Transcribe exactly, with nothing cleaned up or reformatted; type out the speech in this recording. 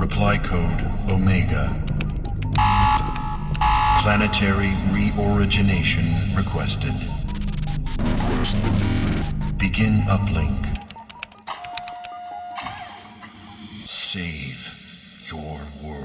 Reply code Omega. Planetary reorigination requested. Begin uplink. Save your world.